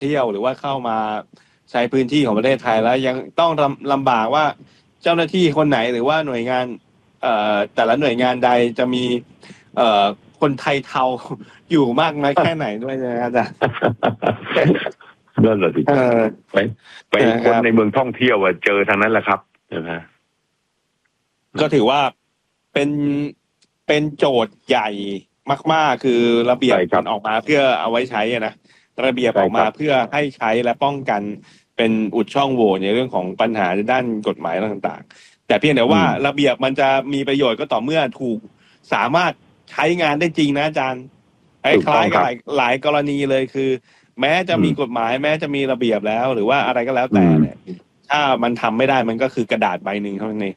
เที่ยวหรือว่าเข้ามาใช้พื้นที่ของประเทศไทยแล้วยังต้องลำบากว่าเจ้าหน้าที่คนไหนหรือว่าหน่วยงานแต่ละหน่วยงานใดจะมีคนไทยเทาอยู่มากน้อยแค่ไหนด้วยนะอาจารย์นั่นแหละสิไปคนในเมืองท่องเที่ยวเจอทางนั้นแหละครับนะก็ถือว่าเป็นโจทย์ใหญ่มากๆคือระเบียบมันออกมาเพื่อเอาไว้ใช้นะระเบียบออกมาเพื่อให้ใช้และป้องกันเป็นอุดช่องโหว่ในเรื่องของปัญหาด้านกฎหมายต่างๆแต่เพียงแต่ว่าระเบียบมันจะมีประโยชน์ก็ต่อเมื่อถูกสามารถใช้งานได้จริงนะอาจารย์คล้ายกับหลายกรณีเลยคือแม้จะมีกฎหมายแม้จะมีระเบียบแล้วหรือว่าอะไรก็แล้วแต่เนี่ยถ้ามันทำไม่ได้มันก็คือกระดาษใบหนึ่งเท่านั้นเอง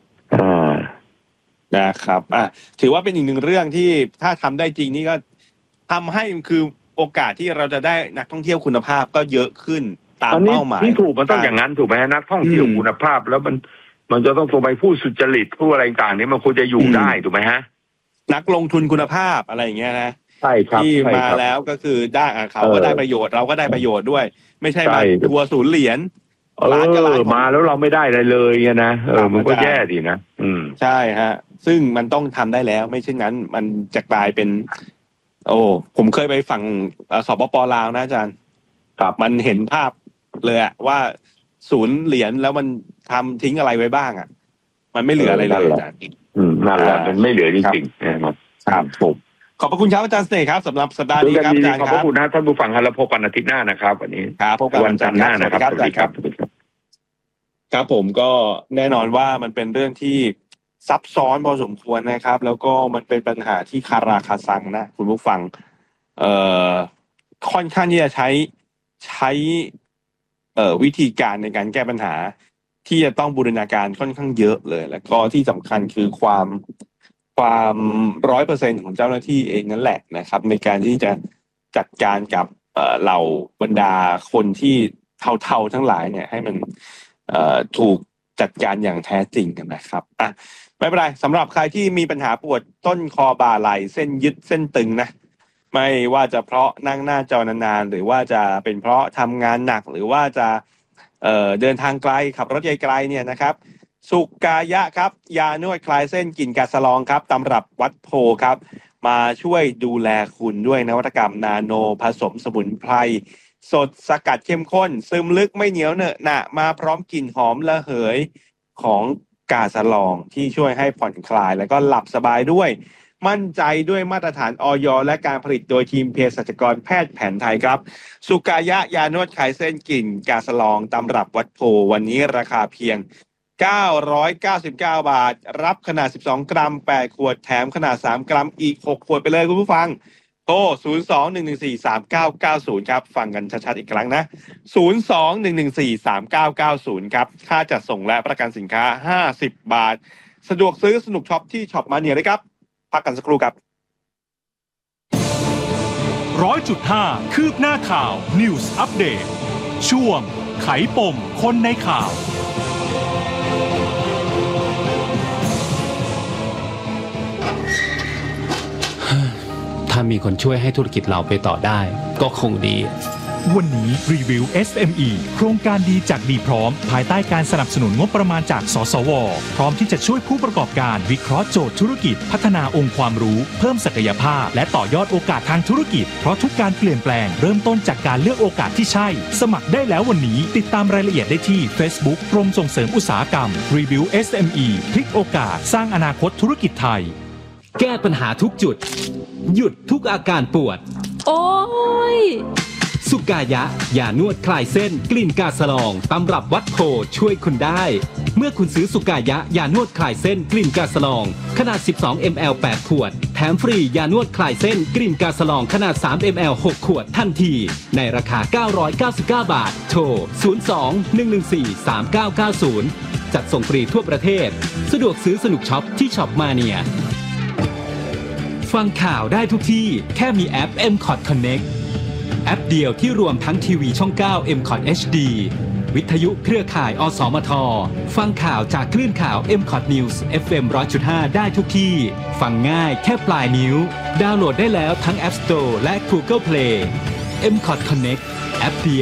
นะครับถือว่าเป็นอีกหนึ่งเรื่องที่ถ้าทำได้จริงนี่ก็ทำให้คือโอกาสที่เราจะได้นักท่องเที่ยวคุณภาพก็เยอะขึ้นตามเป้าหมายที่ถูกมันต้องอย่างนั้นถูกไหมนักท่องเที่ยวคุณภาพแล้วมันจะต้องไปผู้สุจริตผู้อะไรต่างนี้มันควรจะอยู่ได้ถูกไหมฮะนักลงทุนคุณภาพอะไรอย่างเงี้ยนะใช่ครับที่มาแล้วก็คือได้เขาก็ได้ประโยชน์เราก็ได้ประโยชน์ด้วยไม่ใช่มาทัวร์ศูนย์เหรียญร้านก็ร้านมาแล้วเราไม่ได้อะไรเลยนะมันก็แย่ดีนะใช่ฮะซึ่งมันต้องทำได้แล้วไม่เช่นนั้นมันจะกลายเป็นผมเคยไปฝั่งสปป.ลาวนะอาจารย์ครับมันเห็นภาพเลยว่าศูนย์เหรียญแล้วมันทำทิ้งอะไรไว้บ้างมันไม่เหลืออะไรเลยอาจารย์นั่นแหละมันไม่เหลือจริงๆครับผมขอบพระคุณครับอาจารย์เสน่ห์ครับสำหรับสัปดาห์นี้ครับอาจารย์ขอบพระคุณนะท่านผู้ฟังครับแล้วพบกันอาทิตย์หน้านะครับวันนี้ครับพบกันวันจันทร์หน้านะครับสวัสดีครับครับผมก็แน่นอนว่ามันเป็นเรื่องที่ซับซ้อนพอสมควรนะครับแล้วก็มันเป็นปัญหาที่คาราคาซังนะคุณผู้ฟังค่อนข้างที่จะใช้วิธีการในการแก้ปัญหาที่จะต้องบูรณาการค่อนข้างเยอะเลยแล้วก็ที่สำคัญคือความ100%ของเจ้าหน้าที่เองนั่นแหละนะครับในการที่จะจัดการกับเหล่าบรรดาคนที่เทาๆทั้งหลายเนี่ยให้มันถูกจัดการอย่างแท้จริงกันนะครับไม่เป็นไรสำหรับใครที่มีปัญหาปวดต้นคอบ่าไหล่เส้นยึดเส้นตึงนะไม่ว่าจะเพราะนั่งหน้าจอนานๆหรือว่าจะเป็นเพราะทำงานหนักหรือว่าจะเดินทางไกลขับรถไกลๆเนี่ยนะครับสุกายะครับยานวดคลายเส้นกลิ่นกาสะลองครับตำรับวัดโพครับมาช่วยดูแลคุณด้วยนวัตกรรมนาโนผสมสมุนไพรสดสกัดเข้มข้นซึมลึกไม่เหนียวเหนอะหนะมาพร้อมกลิ่นหอมระเหยของกาสะลองที่ช่วยให้ผ่อนคลายแล้วก็หลับสบายด้วยมั่นใจด้วยมาตรฐานอย.และการผลิตโดยทีมเภสัชกรแพทย์แผนไทยครับสุกายะยานวดคลายเส้นกลิ่นกาสะลองตำรับวัดโพวันนี้ราคาเพียง999 บาทรับขนาด12กรัม8ขวดแถมขนาด3กรัมอีก6ขวดไปเลยคุณผู้ฟังโทร 02-114-3990 ครับฟังกันชัดๆอีกครั้งนะ 02-114-3990 ครับค่าจัดส่งและประกันสินค้า50 บาทสะดวกซื้อสนุกช็อปที่ช็อปมาเนียเลยครับพักกันสักครู่ครับ 100.5 คืบหน้าข่าว News Update ช่วงไขปมคนในข่าวถ้ามีคนช่วยให้ธุรกิจเราไปต่อได้ก็คงดีวันนี้รีวิว SME โครงการดีจากดีพร้อมภายใต้การสนับสนุนงบประมาณจากสสว.พร้อมที่จะช่วยผู้ประกอบการวิเคราะห์โจทย์ธุรกิจพัฒนาองค์ความรู้เพิ่มศักยภาพและต่อยอดโอกาสทางธุรกิจเพราะทุกการเปลี่ยนแปลงเริ่มต้นจากการเลือกโอกาสที่ใช่สมัครได้แล้ววันนี้ติดตามรายละเอียดได้ที่ Facebook กรมส่งเสริมอุตสาหกรรมรีวิว SME พลิกโอกาสสร้างอนาคตธุรกิจไทยแก้ปัญหาทุกจุดหยุดทุกอาการปวดโอ้ยสุกายะยานวดคลายเส้นกลิ่นกาสะลองตำรับวัดโพช่วยคุณได้เมื่อคุณซื้อสุกายะยานวดคลายเส้นกลิ่นกาสะลองขนาด12 ml 8 ขวดแถมฟรียานวดคลายเส้นกลิ่นกาสะลองขนาด3 ml 6 ขวดทันทีในราคา999 บาทโทร 02-114-3990 จัดส่งฟรีทั่วประเทศสะดวกซื้อสนุกช็อปที่ช็อปมาเนียฟังข่าวได้ทุกที่แค่มีแอป MCOT Connect แอปเดียวที่รวมทั้งทีวีช่อง9 MCOT HD วิทยุเครือข่ายอสมทฟังข่าวจากคลื่นข่าว MCOT News FM 100.5 ได้ทุกที่ฟังง่ายแค่ปลายนิ้วดาวน์โหลดได้แล้วทั้ง App Store และ Google Play m c o t Connect แอปเดียว